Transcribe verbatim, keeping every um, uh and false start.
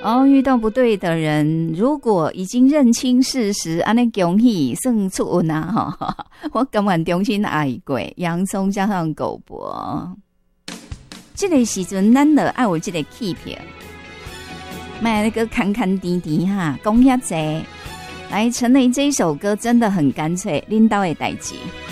哦，遇到不对的人，如果已经认清事实，安尼恭喜算出运啊！哈，我感觉重新爱过洋葱加上狗脖，这个时阵咱就爱有这个气魄，卖那个侃侃滴滴哈，讲遐济。来，陈雷这一首歌真的很干脆，拎刀的代志。